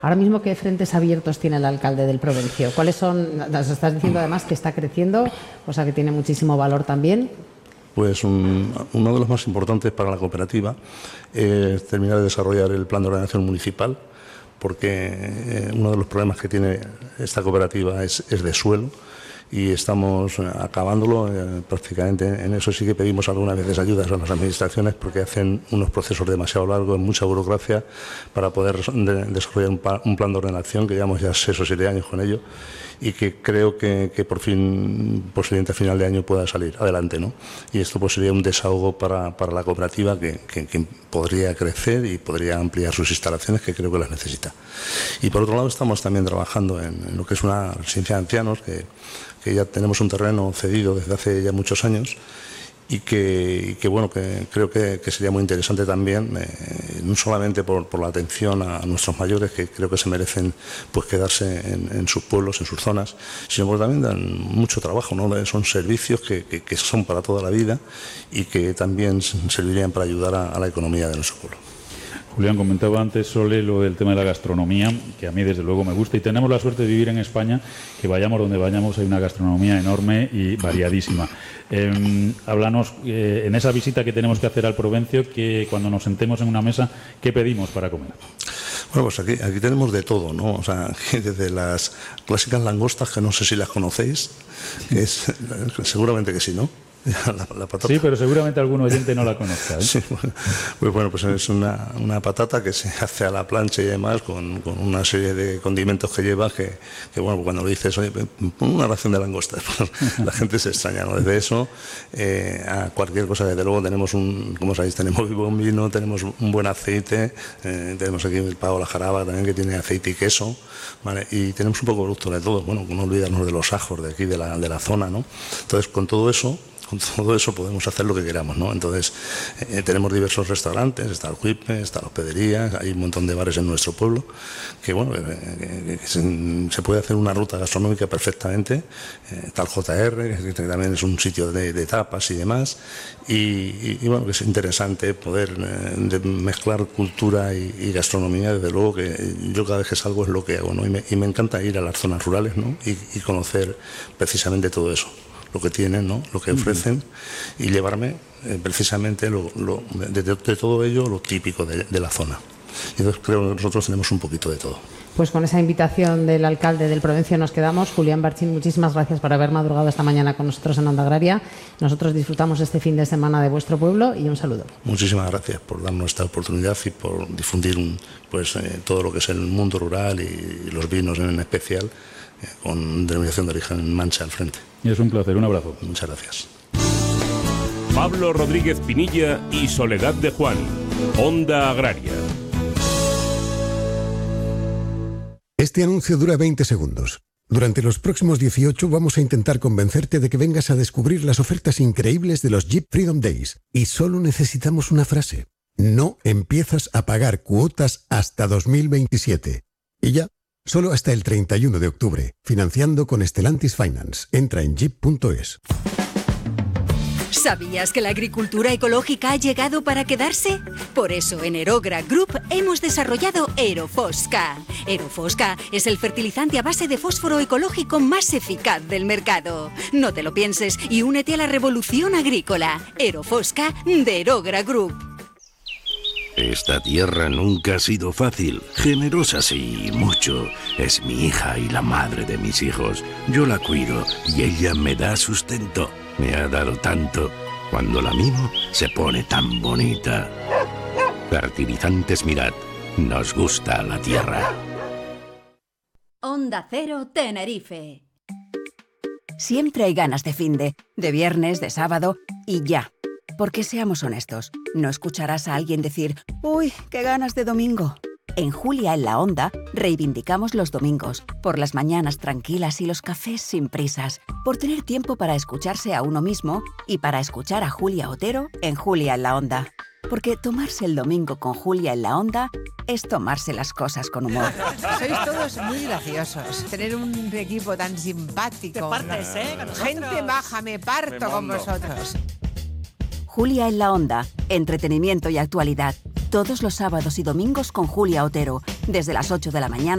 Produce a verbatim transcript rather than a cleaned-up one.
Ahora mismo, ¿qué frentes abiertos tiene el alcalde del Provencio? ¿Cuáles son? Nos estás diciendo además que está creciendo, cosa que tiene muchísimo valor también. Pues un, uno de los más importantes para la cooperativa es terminar de desarrollar el plan de ordenación municipal, porque eh, uno de los problemas que tiene esta cooperativa es, es de suelo, y estamos acabándolo eh, prácticamente. En eso sí que pedimos algunas veces ayudas a las administraciones, porque hacen unos procesos demasiado largos, mucha burocracia, para poder de, desarrollar un, pa, un plan de ordenación, que llevamos ya seis o siete años con ello, y que creo que, que por fin, posiblemente a final de año, pueda salir adelante, ¿no? Y esto pues sería un desahogo para, para la cooperativa, que, que, que podría crecer y podría ampliar sus instalaciones, que creo que las necesita. Y por otro lado, estamos también trabajando en, en lo que es una residencia de ancianos, que que ya tenemos un terreno cedido desde hace ya muchos años, y que, y que bueno, que creo que, que sería muy interesante también, eh, no solamente por, por la atención a, a nuestros mayores, que creo que se merecen pues quedarse en, en sus pueblos, en sus zonas, sino porque también dan mucho trabajo, ¿no? Son servicios que, que, que son para toda la vida y que también servirían para ayudar a, a la economía de nuestro pueblo. Julián, comentaba antes Sole lo del tema de la gastronomía, que a mí desde luego me gusta, y tenemos la suerte de vivir en España, que vayamos donde vayamos hay una gastronomía enorme y variadísima. Eh, háblanos, eh, en esa visita que tenemos que hacer al Provencio, que cuando nos sentemos en una mesa, ¿qué pedimos para comer? Bueno, pues aquí, aquí tenemos de todo, ¿no? O sea, desde las clásicas langostas, que no sé si las conocéis, que es, seguramente que sí, ¿no? La, la patata. Sí, pero seguramente algún oyente no la conozca, ¿eh? Sí, bueno, pues bueno, pues es una, una patata que se hace a la plancha y demás, con, con una serie de condimentos que lleva, que, que bueno, cuando lo dices, oye, una ración de langostas, pues la gente se extraña, ¿no? Desde eso eh, a cualquier cosa. Desde luego tenemos un, como sabéis, tenemos buen vino, tenemos un buen aceite, eh, tenemos aquí el pavo la jaraba también, que tiene aceite y queso, ¿vale? Y tenemos un poco de producto de todo, bueno, no olvidarnos de los ajos de aquí, de la, de la zona, ¿no? Entonces, con todo eso, Con todo eso podemos hacer lo que queramos, ¿no? Entonces, eh, tenemos diversos restaurantes, está el Huipe, está la hospedería, hay un montón de bares en nuestro pueblo, que bueno, eh, que se, se puede hacer una ruta gastronómica perfectamente. Eh, está el J R, que también es un sitio de, de tapas y demás, y, y, y bueno, que es interesante poder eh, de mezclar cultura y, y gastronomía. Desde luego que yo cada vez que salgo es lo que hago, ¿no? Y me, y me encanta ir a las zonas rurales, ¿no? Y, y conocer precisamente todo eso, lo que tienen, ¿no? Lo que ofrecen, y llevarme eh, precisamente lo, lo, de, de, de todo ello lo típico de, de la zona. Y entonces creo que nosotros tenemos un poquito de todo. Pues con esa invitación del alcalde del Provencio nos quedamos. Julián Barchín, muchísimas gracias por haber madrugado esta mañana con nosotros en Onda Agraria. Nosotros disfrutamos este fin de semana de vuestro pueblo, y un saludo. Muchísimas gracias por darnos esta oportunidad y por difundir un, pues, eh, todo lo que es el mundo rural y, y los vinos en especial, eh, con denominación de origen Mancha al frente. Y es un placer, un abrazo. Muchas gracias. Pablo Rodríguez Pinilla y Soledad de Juan, Onda Agraria. Este anuncio dura veinte segundos. Durante los próximos dieciocho vamos a intentar convencerte de que vengas a descubrir las ofertas increíbles de los Jeep Freedom Days. Y solo necesitamos una frase. No empiezas a pagar cuotas hasta dos mil veintisiete. Y ya. Solo hasta el treinta y uno de octubre, financiando con Stellantis Finance. Entra en jeep punto es. ¿Sabías que la agricultura ecológica ha llegado para quedarse? Por eso en Aerogra Group hemos desarrollado Aerofosca. Aerofosca es el fertilizante a base de fósforo ecológico más eficaz del mercado. No te lo pienses y únete a la revolución agrícola. Aerofosca de Aerogra Group. Esta tierra nunca ha sido fácil, generosa sí, mucho. Es mi hija y la madre de mis hijos. Yo la cuido y ella me da sustento. Me ha dado tanto. Cuando la mimo, se pone tan bonita. Fertilizantes Mirad. Nos gusta la tierra. Onda Cero Tenerife. Siempre hay ganas de finde, de viernes, de sábado y ya. Porque seamos honestos, no escucharás a alguien decir «Uy, qué ganas de domingo». En Julia en la Onda reivindicamos los domingos, por las mañanas tranquilas y los cafés sin prisas, por tener tiempo para escucharse a uno mismo y para escuchar a Julia Otero en Julia en la Onda. Porque tomarse el domingo con Julia en la Onda es tomarse las cosas con humor. Sois todos muy graciosos. Tener un equipo tan simpático. Te partes, ¿eh? Con nosotros. Gente maja, me parto con vosotros. Julia en la Onda, entretenimiento y actualidad. Todos los sábados y domingos con Julia Otero, desde las ocho de la mañana.